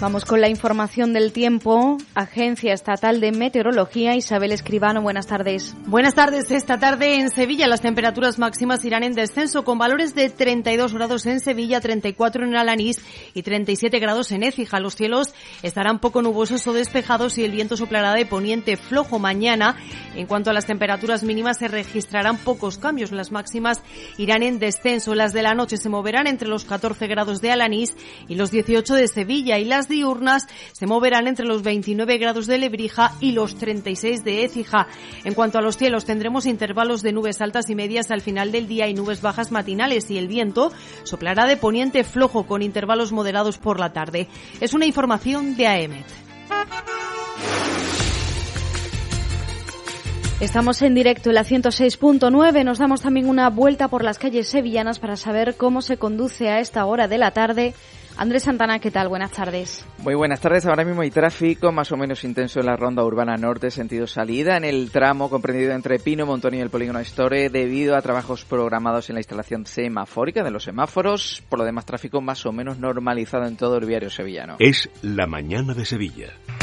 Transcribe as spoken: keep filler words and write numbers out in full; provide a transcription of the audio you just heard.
Vamos con la información del tiempo. Agencia Estatal de Meteorología, Isabel Escribano, buenas tardes. Buenas tardes. Esta tarde en Sevilla las temperaturas máximas irán en descenso con valores de treinta y dos grados en Sevilla, treinta y cuatro en Alanís y treinta y siete grados en Écija. Los cielos estarán poco nubosos o despejados y el viento soplará de poniente flojo mañana. En cuanto a las temperaturas mínimas se registrarán pocos cambios. Las máximas irán en descenso. Las de la noche se moverán entre los catorce grados de Alanís y los dieciocho de Sevilla y las diurnas se moverán entre los veintinueve grados de Lebrija y los treinta y seis de Écija. En cuanto a los cielos, tendremos intervalos de nubes altas y medias al final del día y nubes bajas matinales y el viento soplará de poniente flojo con intervalos moderados por la tarde. Es una información de AEMET. Estamos en directo en la ciento seis punto nueve. Nos damos también una vuelta por las calles sevillanas para saber cómo se conduce a esta hora de la tarde. Andrés Santana, ¿qué tal? Buenas tardes. Muy buenas tardes. Ahora mismo hay tráfico más o menos intenso en la ronda urbana norte, sentido salida, en el tramo comprendido entre Pino, Montón y el Polígono Astore, debido a trabajos programados en la instalación semafórica de los semáforos. Por lo demás, tráfico más o menos normalizado en todo el viario sevillano. Es la mañana de Sevilla.